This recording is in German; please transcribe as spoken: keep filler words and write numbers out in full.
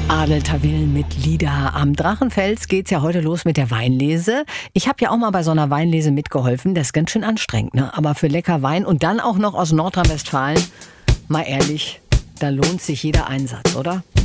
Adel Tawil mit Lieder. Am Drachenfels geht's ja heute los mit der Weinlese. Ich habe ja auch mal bei so einer Weinlese mitgeholfen. Das ist ganz schön anstrengend, ne? Aber für lecker Wein und dann auch noch aus Nordrhein-Westfalen, mal ehrlich, da lohnt sich jeder Einsatz, oder?